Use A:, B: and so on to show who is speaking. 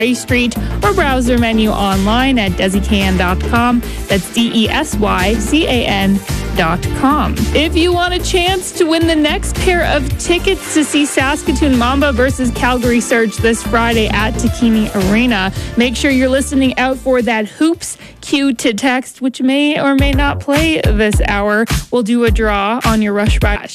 A: Street, or browse their menu online at DesyCan.com. That's DESYCAN.com. If you want a chance to win the next pair of tickets to see Saskatoon Mamba versus Calgary Surge this Friday at Takimi Arena, make sure you're listening out for that Hoops cue to text, which may or may not play this hour. We'll do a draw on your Rush Back